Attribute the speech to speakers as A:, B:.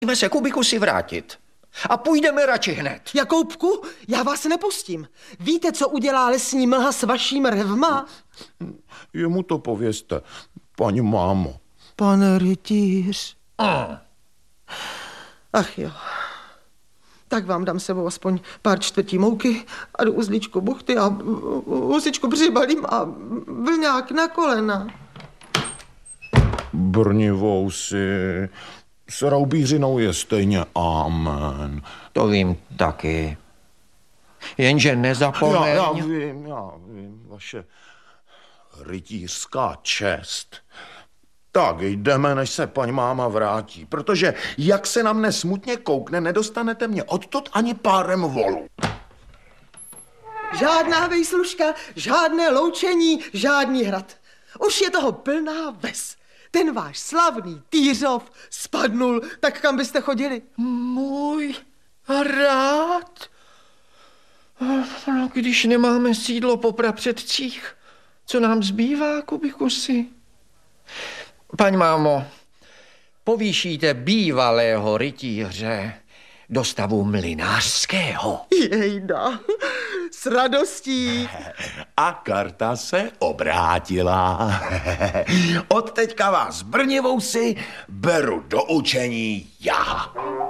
A: Musíme se Kubikusy vrátit. A půjdeme radši hned.
B: Jakoubku, já vás nepustím. Víte, co udělá lesní mlha s vaším revma?
C: Jemu to povězte, paní mámo.
B: Pane rytíř. Ach jo. Tak vám dám sebou aspoň pár čtvrtí mouky a do uzlíčku buchty a husičku přibalím a vlňák na kolena.
C: Brnivou si... S roubířinou je stejně amen.
A: To vím taky. Jenže nezapomeň...
C: Já vím, vaše rytířská čest. Tak jdeme, než se paní máma vrátí, protože jak se na mne smutně koukne, nedostanete mě odtud ani párem volu.
B: Žádná vejslužka, žádné loučení, žádný hrad. Už je toho plná ves. Ten váš slavný Týřov spadnul, tak kam byste chodili?
A: Můj rád. No, když nemáme sídlo po prapředcích, co nám zbývá, Kubikusy? Paň mámo, povýšíte bývalého rytíře do stavu mlynářského.
B: Jejda, s radostí.
C: A karta se obrátila. Od teďka vás Brnivou si beru do učení já.